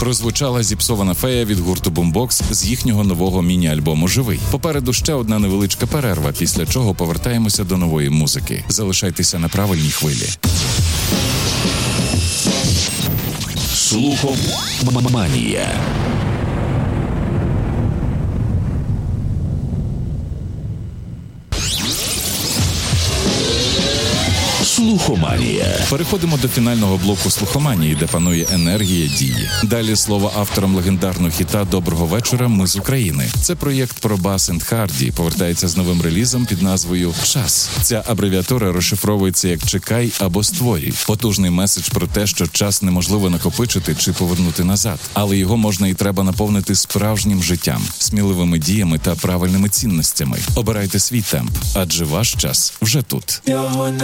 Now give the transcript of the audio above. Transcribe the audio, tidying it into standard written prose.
Прозвучала зіпсована фея від гурту Boombox з їхнього нового міні-альбому «Живий». Попереду ще одна невеличка перерва, після чого повертаємося до нової музики. Залишайтеся на правильній хвилі. Слухоманія. Слухоманія. Переходимо до фінального блоку слухоманії, де панує енергія дії. Далі слово авторам легендарного хіта «Доброго вечора, ми з України». Це проєкт про Bass and Hardy повертається з новим релізом під назвою «Час». Ця абревіатура розшифровується як «чекай» або «створюй». Потужний меседж про те, що час неможливо накопичити чи повернути назад, але його можна і треба наповнити справжнім життям, сміливими діями та правильними цінностями. Обирайте свій темп, адже ваш час вже тут.